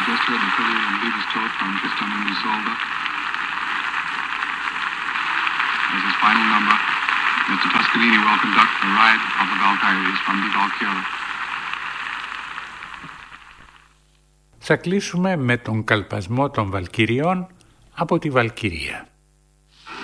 just heard the prelude and lead taught from Tristan and Isolde. As his final number, Mr. Toscanini will conduct the ride of the Valkyries from the Valkyrie. Θα κλείσουμε με τον καλπασμό των Βαλκυριών από τη Βαλκυρία.